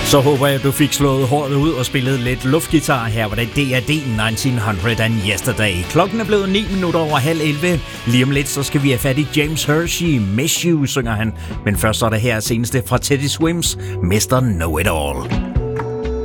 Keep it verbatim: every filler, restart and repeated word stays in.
Så håber jeg, at du fik slået håret ud og spillet lidt luftgitar. Her var det D A D nitten hundrede and Yesterday. Klokken er blevet ni minutter over halv elleve. Lige om lidt, så skal vi have fat i James Hershey. Miss You, synger han. Men først så er det her seneste fra Teddy Swims, mister Know It All.